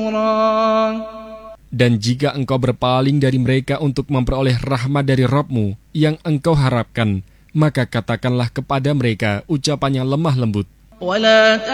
Dan jika engkau berpaling dari mereka untuk memperoleh rahmat dari Rabb-Mu yang engkau harapkan, maka katakanlah kepada mereka ucapan yang lemah lembut.